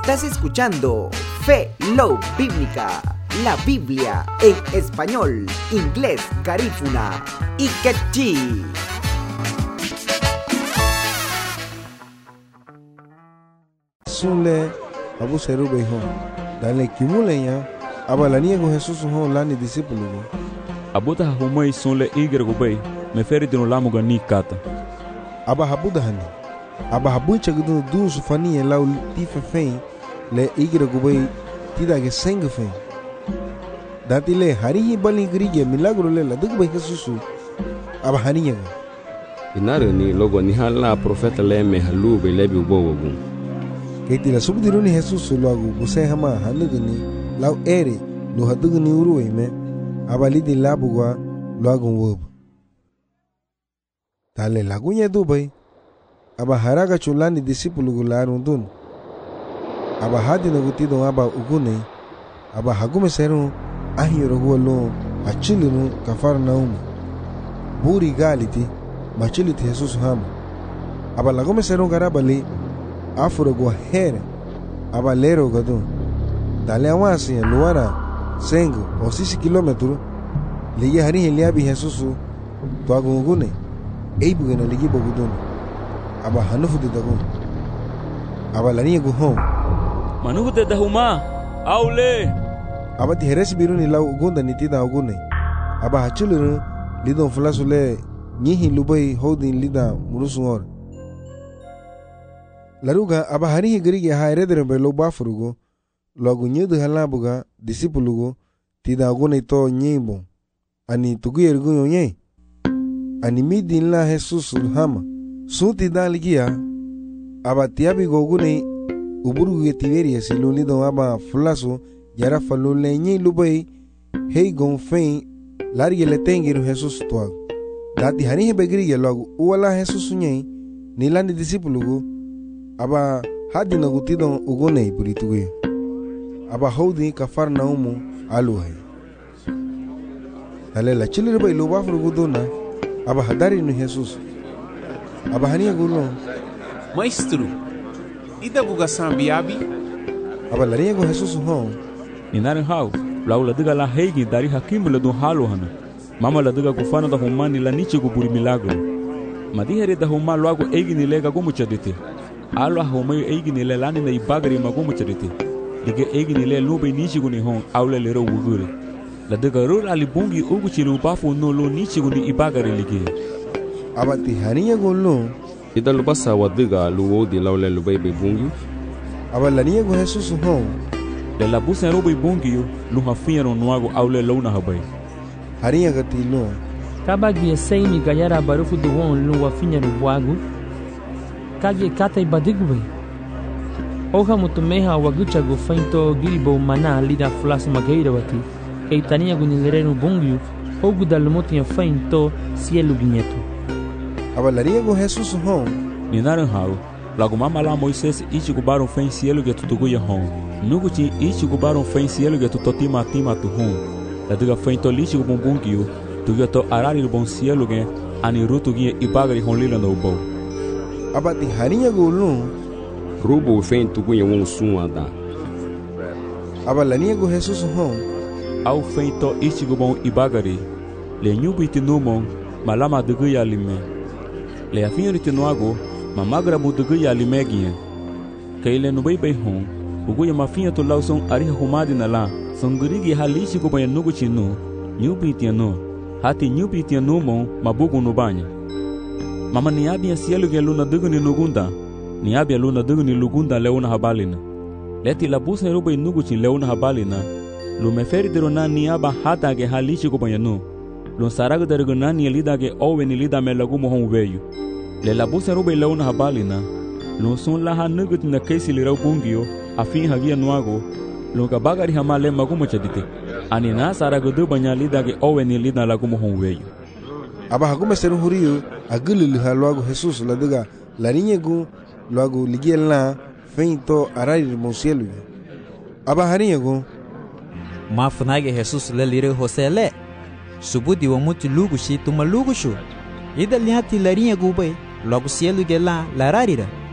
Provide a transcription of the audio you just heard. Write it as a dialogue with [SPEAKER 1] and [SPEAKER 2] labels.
[SPEAKER 1] Estás escuchando Fe, Love Bíblica, la Biblia en español, inglés, garífuna y quechí.
[SPEAKER 2] Sunle abu seru beho dale kimulenya abalania go Jesus ho lani discípulo
[SPEAKER 3] abuta humai sunle igre go bay me feri dinu lamu ga ni kata
[SPEAKER 2] aba habuda hani aba habucha gudu du sufani lau tife fein le igre go bay tida ge sangue fein dati le hari bali grige milagro le la dugo bay Jesus aba haniya
[SPEAKER 4] inare ni logo ni hala profeta le me halu be lebi ubowogun
[SPEAKER 2] keti la subdiruni Jesus logo buse hama hanugni lau ere lo hadugni uruwe me abali di labugwa logo wob tale lagunya dubai aba haraga chulani discípulo gularun dun aba hadina gutido aba ugune aba hagume seru ahiro hulo achilunu kafarnaum buri galiti machiliti Jesus ham aba lagume seru garabali afuro go here aba lero gado dale awasi luara sengo o 6 km liye hari heliabi Jesus to agungune eibugena ligi bogudun aba hanufu de dago aba lani go home
[SPEAKER 3] manuhu de dahuma aule
[SPEAKER 2] aba ti heres biruni law ugunda nitida ugune aba hachuluru lidon flasule nyihi lubai holding lida murusungor laruga aba hari grige haire be lo bafurugo logu nyedu halabuga discípulo tida ugune to nyimbo ani tuguyer gunye ani midin la Jesus hama suti daligia aba tiabi gogune uburu ge tiberia siluli do aba flaso yara falule nyi lubai hey gon fein large le tengiru Jesus to dati hani begri logu wala Jesus nyi nilandi discípulo aba hadina gutido ugone burituge aba hodi kafarnaumu aluhay dale la chilir bay lo bafru gudona aba hadari no Jesus aba hania gulo
[SPEAKER 5] maestro ida buga sambiabi
[SPEAKER 2] aba laria go Jesus ho
[SPEAKER 3] inarin hau laula diga la heigi dari hakimu le do halo hana mama la diga gufana da humani la nichi go buri milagro madihere da huma logo eigi ni lega go muchadite alo homai eigi ni le lani na ibagari ma go muchadite dige eigi ni le lube nichi go ni hon awle le ro wugure la diga ro ali bungi ugu chilu bafu no lo nichi go ni ibagari lige
[SPEAKER 2] aba ti hania go lo
[SPEAKER 4] ida lubasa wadiga luwo di lawle lubay be bungi
[SPEAKER 2] aba lania go Jesus ho
[SPEAKER 3] de la busa ro be bungi yo lu hafinha no nuago awle lo na habai
[SPEAKER 2] haria gati lo
[SPEAKER 6] kabagi seimi gayara barufu do won lu wafinha no buago kage kata ibadigwe oha mutumeha wagucha go fainto gilibo mana lida flas mageira wati keitania gunilere bungi ogu dalmotinha fainto cielo ginheto
[SPEAKER 2] aba laria go Jesus ho
[SPEAKER 3] ninaran hau lago mama la Moisés ichi gubaron fen cielo ge tutugu ya hon nuguti ichi gubaron fen cielo ge tutotima tima tu hon la diga fainto lichi gubumbungi yo tu to arari bon cielo ge ani rutu ge ibagari hon lila no bo
[SPEAKER 2] aba ti haria go lo
[SPEAKER 4] rubo fen tu gunye won suada
[SPEAKER 2] aba lania go Jesus ho
[SPEAKER 3] au feito ichi gubon ibagari le nyubiti numon malama dugu ya lime le afinho tinoago mamagra budugu ya limegia kaile no bebe hon ugu ya mafinha to lauson ari humadi na la songurigi halishi go ban nugu chinu nyubiti no hati nyubiti no mon mabugu no banya mama niabia cielo ge luna dugu ni nugunda niabia luna dugu ni lugunda leona habalina leti la busa robe nugu chin leona habalina lu meferi derona niaba hata ge halishi go banyano lu saraga dergona ni lida ge owe ni lida me lagu mo hon veyu le la busa robe leona habalina lu son la hanugut na kesi le rabungio afin hagia nuago lu ka bagari hamale magumo chadite ani na saraga do banya lida ge owe ni lida lagu mo hon veyu
[SPEAKER 2] aba hagume seru huriyo agulu haloago Jesus la diga la niñegu loago ligiela feito arari monsielo aba hariego
[SPEAKER 7] mafunage Jesus le lire hosele subudi wa mutu lugu shi tuma lugu shu ida liati larinha gube logo cielo ge la lararira